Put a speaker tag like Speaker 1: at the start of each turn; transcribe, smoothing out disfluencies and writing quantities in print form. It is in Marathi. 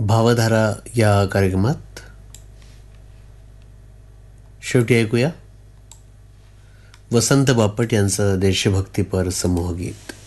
Speaker 1: भावधारा या कार्यक्रमात शेवटी ऐकूया वसंत बापट यांचं देशभक्तीपर समूहगीत.